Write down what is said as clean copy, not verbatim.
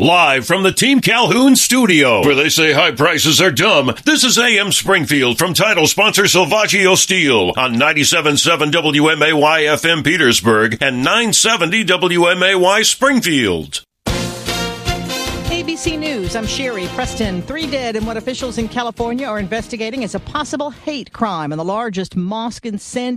Live from the Team Calhoun studio, where they say high prices are dumb, this is AM Springfield from title sponsor Salvaggio Steel on 97.7 WMAY FM Petersburg and 970 WMAY Springfield. ABC News, I'm Sherry Preston. 3 dead in what officials in California are investigating as a possible hate crime in the largest mosque in San